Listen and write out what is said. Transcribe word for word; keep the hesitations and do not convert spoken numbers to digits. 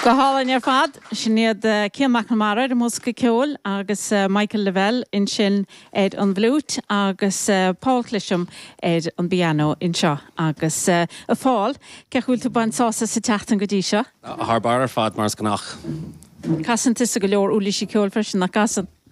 Go hálainn ar fad, sinnéad Cian McNamara de Musca Ceol agus uh, Michael Lavelle in sin ed an bhlút agus uh, Paul Clisham ed an piano in seo agus uh, a fáil cechúil tú ban sása sa teachtan go dtí seo. Har bar ar fad mars gannach. Casan tis a go leor úlaí sí ceol freisin na casan.